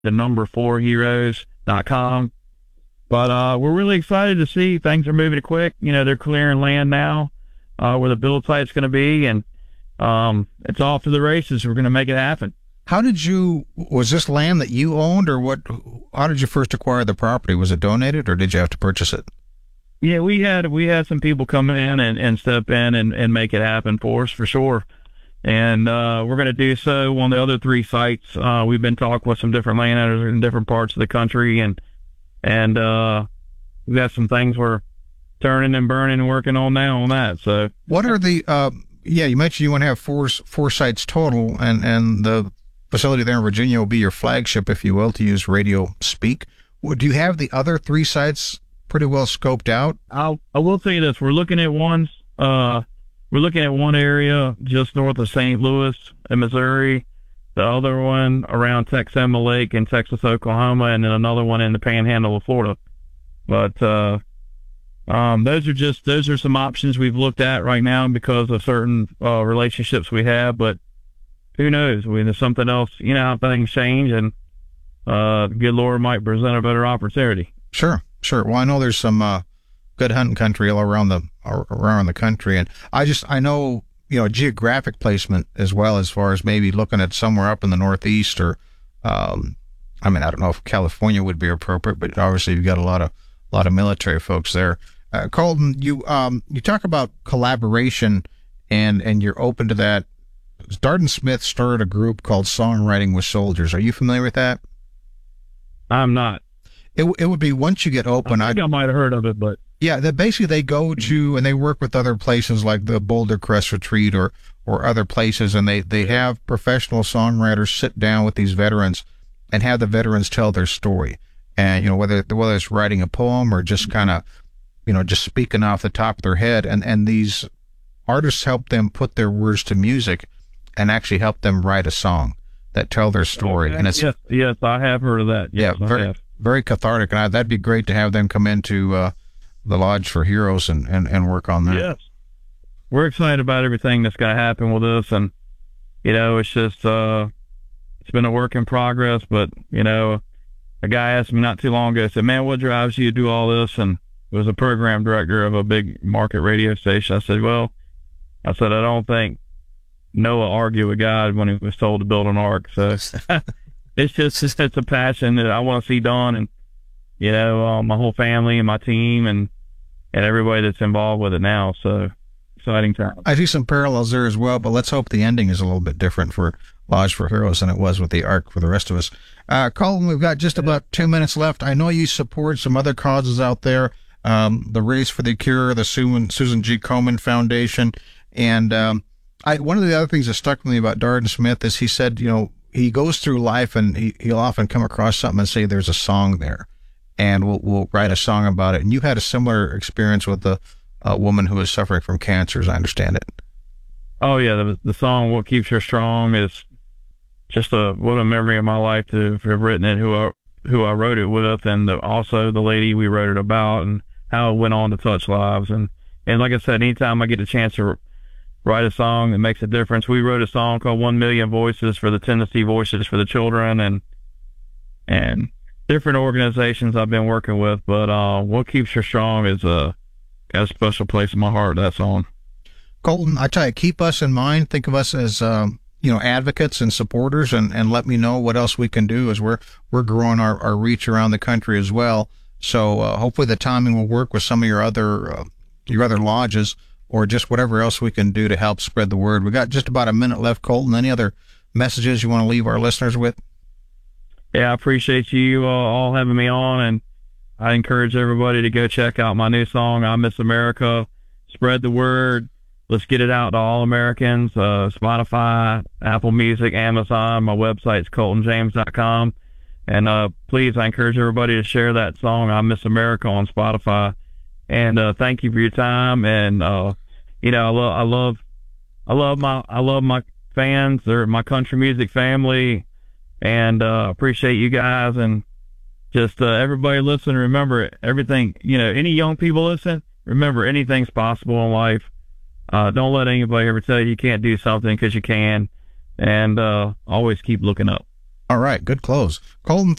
the number 4heroes.com. But we're really excited to see things are moving quick. You know, they're clearing land now where the build site's going to be, and it's off to the races. We're going to make it happen. Was this land that you owned, or what? How did you first acquire the property? Was it donated, or did you have to purchase it? Yeah, we had some people come in and step in and make it happen for us, for sure. And we're going to do so on the other 3 sites. We've been talking with some different landowners in different parts of the country, and we've got some things we're turning and burning and working on now on that. So what are the you mentioned you want to have four sites total, and the facility there in Virginia will be your flagship, if you will, to use radio speak. Do you have the other 3 sites pretty well scoped out? I will tell you this: we're looking at one area just north of St. Louis in Missouri, the other one around Texoma Lake in Texas, Oklahoma, and then another one in the Panhandle of Florida. But those are some options we've looked at right now because of certain relationships we have. But who knows? There's something else. You know how things change, and the good Lord might present a better opportunity. Sure. Well, I know there's some good hunting country all around the country, and I know, you know, geographic placement as well, as far as maybe looking at somewhere up in the Northeast, or I don't know if California would be appropriate, but obviously you've got a lot of military folks there. Colton, you talk about collaboration, and you're open to that. Darden Smith started a group called Songwriting with Soldiers. Are you familiar with that? I'm not. It would be, once you get open. I might have heard of it, but yeah, basically they go to, and they work with other places like the Boulder Crest Retreat or other places, and they have professional songwriters sit down with these veterans and have the veterans tell their story. And, you know, whether it's writing a poem or just kind of, you know, just speaking off the top of their head, and these artists help them put their words to music and actually help them write a song that tell their story. Okay. And it's, yes, I have heard of that. Yes, yeah, very cathartic. And that'd be great to have them come into the Lodge for Heroes and work on that. Yes, we're excited about everything that's going to happen with us, and you know, it's just it's been a work in progress. But you know, a guy asked me not too long ago, said, "Man, what drives you to do all this?" And it was a program director of a big market radio station. I said, I don't think Noah argued with God when he was told to build an ark. So it's a passion that I want to see done, and you know, my whole family and my team and everybody that's involved with it now. So exciting time. I see some parallels there as well, but let's hope the ending is a little bit different for Lodge for Heroes than it was with the Ark for the rest of us. Colton, we've got just about 2 minutes left. I know you support some other causes out there, the Race for the Cure, the Susan G. Komen Foundation, and one of the other things that stuck with me about Darden Smith is he said, you know, he goes through life and he'll often come across something and say there's a song there, and we'll write a song about it. And you had a similar experience with a woman who is suffering from cancer, as I understand it. Oh yeah, the song "What Keeps Her Strong" is just what a memory of my life to have written it, who I wrote it with, and also the lady we wrote it about, and how it went on to touch lives. And like I said, anytime I get a chance to write a song that makes a difference. We wrote a song called 1 Million Voices for the Tennessee Voices for the Children, and different organizations I've been working with. But What Keeps Her Strong is got a special place in my heart, that song. Colton, I tell you, keep us in mind. Think of us as you know, advocates and supporters, and let me know what else we can do as we're growing our reach around the country as well. So hopefully the timing will work with some of your other lodges, or just whatever else we can do to help spread the word. We got just about a minute left, Colton. Any other messages you want to leave our listeners with? Yeah, I appreciate you all having me on, and I encourage everybody to go check out my new song, "I Miss America." Spread the word. Let's get it out to all Americans. Spotify, Apple Music, Amazon. My website's coltonjames.com. And please, I encourage everybody to share that song, "I Miss America," on Spotify. And thank you for your time. And you know, I love my fans. They're my country music family, and appreciate you guys. And just everybody listen. Remember everything. You know, any young people listen. Remember, anything's possible in life. Don't let anybody ever tell you can't do something, because you can. And always keep looking up. All right, good close. Colton,